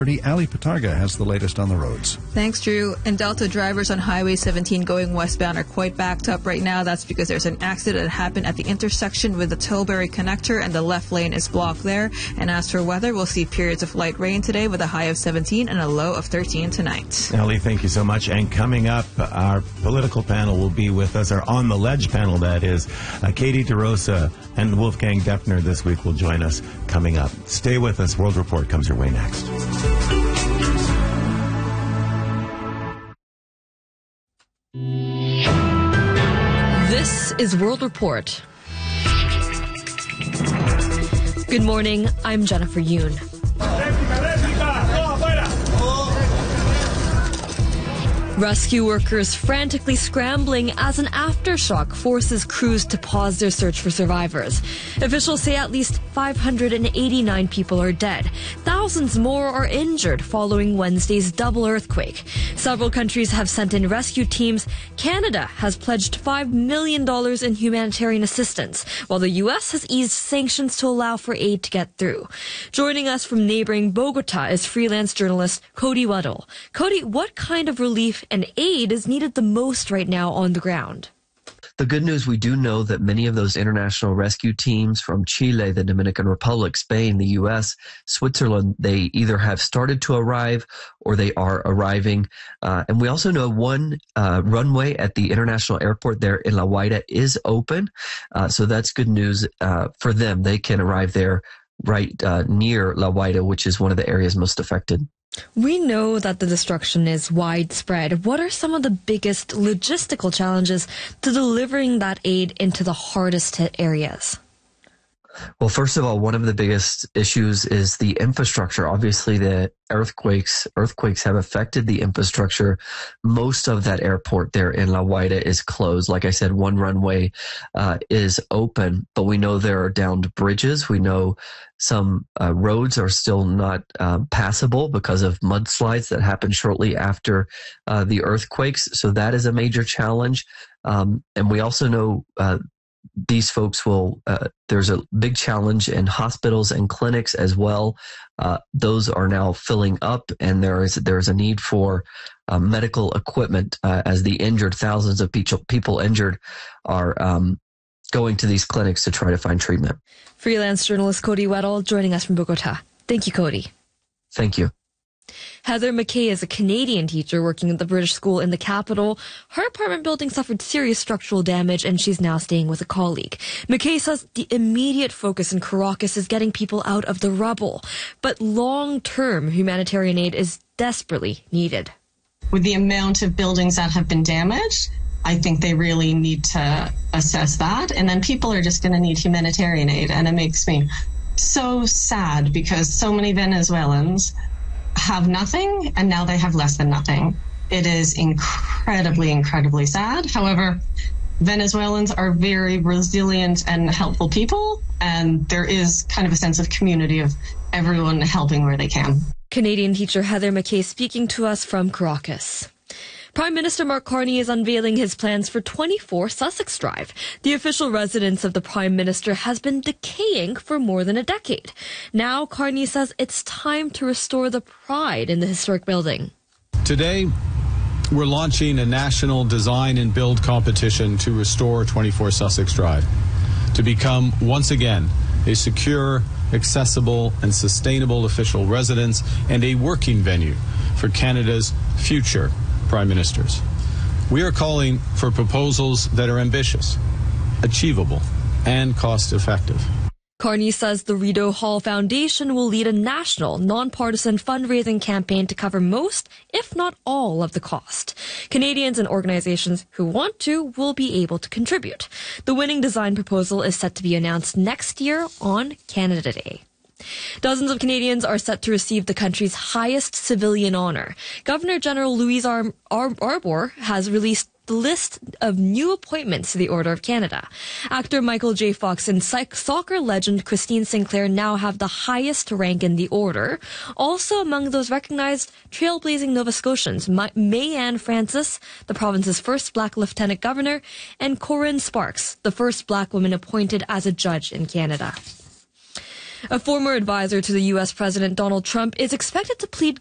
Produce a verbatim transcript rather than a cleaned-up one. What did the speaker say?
Ali Patarga has the latest on the roads. Thanks, Drew. And Delta drivers on Highway seventeen going westbound are quite backed up right now. That's because there's an accident that happened at the intersection with the Tilbury connector, and the left lane is blocked there. And as for weather, we'll see periods of light rain today with a high of seventeen and a low of thirteen tonight. Ali, thank you so much. And coming up, our political panel will be with us, our On the Ledge panel, that is. Uh, Katie DeRosa and Wolfgang Defner this week will join us coming up. Stay with us. World Report comes your way next. This is World Report. Good morning, I'm Jennifer Yoon. Rescue workers frantically scrambling as an aftershock forces crews to pause their search for survivors. Officials say at least five hundred eighty-nine people are dead. Thousands more are injured following Wednesday's double earthquake. Several countries have sent in rescue teams. Canada has pledged five million dollars in humanitarian assistance, while the U S has eased sanctions to allow for aid to get through. Joining us from neighboring Bogota is freelance journalist Cody Weddle. Cody, what kind of relief and aid is needed the most right now on the ground? The good news, we do know that many of those international rescue teams from Chile, the Dominican Republic, Spain, the U S, Switzerland, they either have started to arrive or they are arriving. Uh, and we also know one uh, runway at the international airport there in La Guaira is open. Uh, so that's good news uh, for them. They can arrive there right uh, near La Guaira, which is one of the areas most affected. We know that the destruction is widespread. What are some of the biggest logistical challenges to delivering that aid into the hardest hit areas? Well, first of all, one of the biggest issues is the infrastructure. Obviously, the earthquakes earthquakes have affected the infrastructure. Most of that airport there in La Guaira is closed. Like I said, one runway uh, is open, but we know there are downed bridges. We know some uh, roads are still not uh, passable because of mudslides that happened shortly after uh, the earthquakes. So that is a major challenge. Um, and we also know uh, these folks will, uh, there's a big challenge in hospitals and clinics as well. Uh, those are now filling up, and there is there is a need for uh, medical equipment uh, as the injured, thousands of people, people injured are um, going to these clinics to try to find treatment. Freelance journalist Cody Weddle joining us from Bogota. Thank you, Cody. Thank you. Heather McKay is a Canadian teacher working at the British school in the capital. Her apartment building suffered serious structural damage, and she's now staying with a colleague. McKay says the immediate focus in Caracas is getting people out of the rubble, but long-term humanitarian aid is desperately needed. With the amount of buildings that have been damaged, I think they really need to assess that, and then people are just going to need humanitarian aid, and it makes me so sad because so many Venezuelans have nothing, and now they have less than nothing. It is incredibly, incredibly sad. However, Venezuelans are very resilient and helpful people, and there is kind of a sense of community of everyone helping where they can. Canadian teacher Heather McKay speaking to us from Caracas. Prime Minister Mark Carney is unveiling his plans for twenty-four Sussex Drive. The official residence of the Prime Minister has been decaying for more than a decade. Now, Carney says it's time to restore the pride in the historic building. Today, we're launching a national design and build competition to restore twenty-four Sussex Drive, to become, once again, a secure, accessible, and sustainable official residence and a working venue for Canada's future Prime Ministers. We are calling for proposals that are ambitious, achievable, and cost-effective. Carney says the Rideau Hall Foundation will lead a national, nonpartisan fundraising campaign to cover most, if not all, of the cost. Canadians and organizations who want to will be able to contribute. The winning design proposal is set to be announced next year on Canada Day. Dozens of Canadians are set to receive the country's highest civilian honor. Governor General Louise Ar- Ar- Arbour has released the list of new appointments to the Order of Canada. Actor Michael J. Fox and psych- soccer legend Christine Sinclair now have the highest rank in the order. Also among those recognized, trailblazing Nova Scotians, Ma- May-Ann Francis, the province's first black lieutenant governor, and Corinne Sparks, the first black woman appointed as a judge in Canada. A former advisor to the U S President Donald Trump is expected to plead